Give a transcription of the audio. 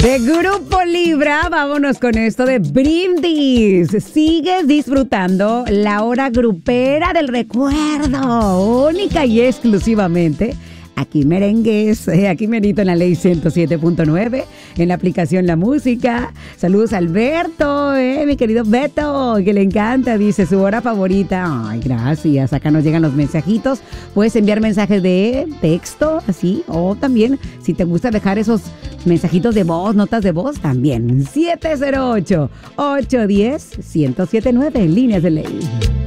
De Grupo Libra, vámonos con esto de Brindis. Sigues disfrutando la hora grupera del recuerdo, única y exclusivamente aquí Merengues, aquí merito en la ley 107.9, en la aplicación La Música. Saludos a Alberto, mi querido Beto, que le encanta, dice su hora favorita. Ay, gracias, acá nos llegan los mensajitos. Puedes enviar mensajes de texto, así, o también, si te gusta dejar esos mensajitos de voz, notas de voz, también. 708-810-1079, líneas de ley.